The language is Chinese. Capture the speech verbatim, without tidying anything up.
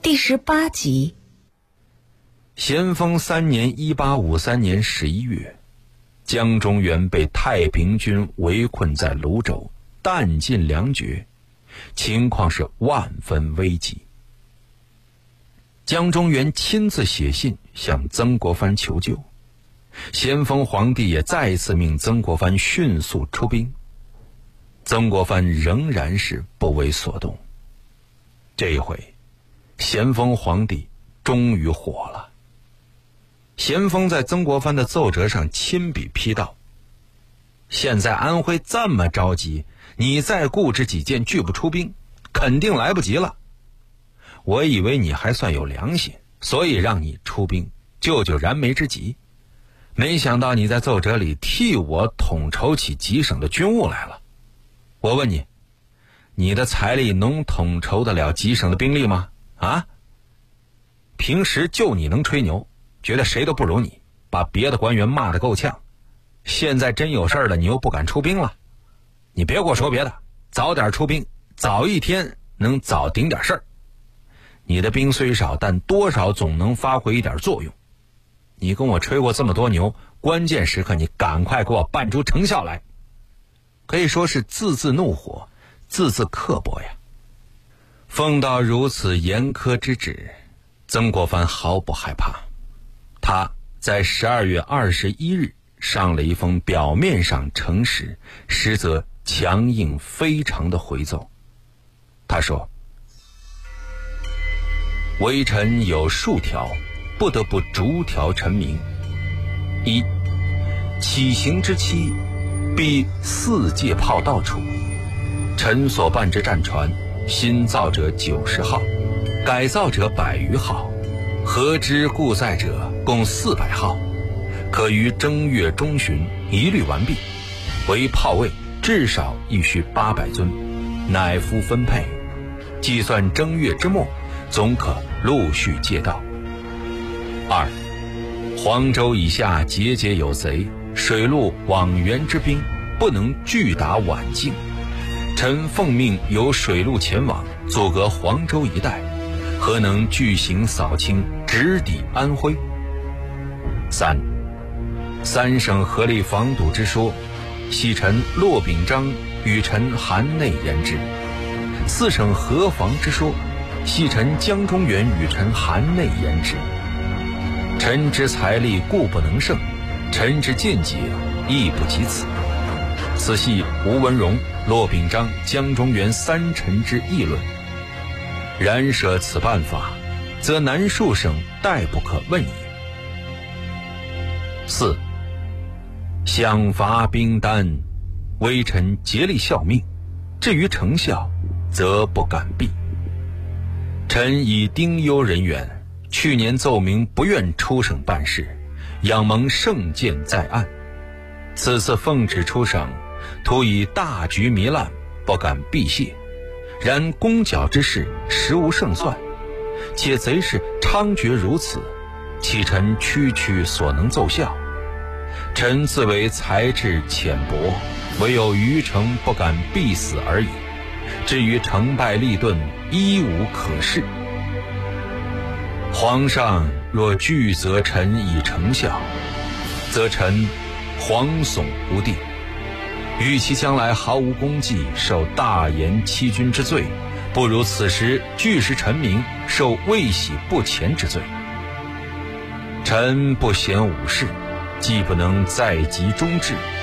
第十八集。 咸丰三年一八五三年十一月，江中源被太平军围困在泸州，弹尽粮绝，情况是万分危急。江中源亲自写信向曾国藩求救，咸丰皇帝也再次命曾国藩迅速出兵，曾国藩仍然是不为所动。这一回，咸丰皇帝终于火了。咸丰在曾国藩的奏折上亲笔批道：现在安徽这么着急，你再固执己见拒不出兵，肯定来不及了。我以为你还算有良心，所以让你出兵救救燃眉之急，没想到你在奏折里替我统筹起几省的军务来了。我问你，你的财力能统筹得了几省的兵力吗？啊？平时就你能吹牛，觉得谁都不如你，把别的官员骂得够呛，现在真有事了，你又不敢出兵了。你别给我说别的，早点出兵，早一天能早顶点事儿。你的兵虽少，但多少总能发挥一点作用。你跟我吹过这么多牛，关键时刻你赶快给我办出成效来。可以说是字字怒火，字字刻薄呀。奉到如此严苛之旨，曾国藩毫不害怕。他在十二月二十一日上了一封表面上诚实，实则强硬非常的回奏。他说：微臣有数条，不得不逐条陈明。一，起行之期，必四界炮到处。臣所办之战船，新造者九十号，改造者百余号，合之故载者共四百号，可于正月中旬一律完毕。为炮位至少亦需八百尊，乃夫分配。计算正月之末，总可陆续借到。二，黄州以下节节有贼，水陆往援之兵不能拒打宛境。臣奉命由水路前往，阻隔黄州一带，何能巨行扫清，直抵安徽？三，三省合力防堵之说，系臣骆秉章与臣韩内言之；四省合防之说，系臣江中源与臣韩内言之。臣之财力固不能胜，臣之见解亦不及此。此系吴文荣、骆秉章、江中源三臣之议论。然舍此办法，则南数省殆不可问也。四，饷罚兵单，微臣竭力效命，至于成效，则不敢避。臣以丁忧人员，去年奏明不愿出省办事，仰蒙圣鉴在案。此次奉旨出省，徒以大局糜烂，不敢避懈。然攻剿之事实无胜算，且贼势猖獗如此，岂臣区区所能奏效？臣自为才智浅薄，唯有余城不敢必死而已。至于成败利钝，一无可示。皇上若拒责臣以成效，则臣惶悚无地。与其将来毫无功绩，受大言欺君之罪，不如此时据实陈明，受未喜不前之罪。臣不贤武士，既不能在急中治，